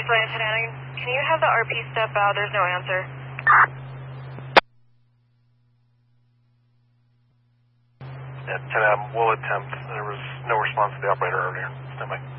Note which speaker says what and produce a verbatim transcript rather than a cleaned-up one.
Speaker 1: Atlanta ten, can you have the R P step out? There's no answer.
Speaker 2: Yeah, ten, um, we'll attempt. There was no response to the operator earlier. Stand by.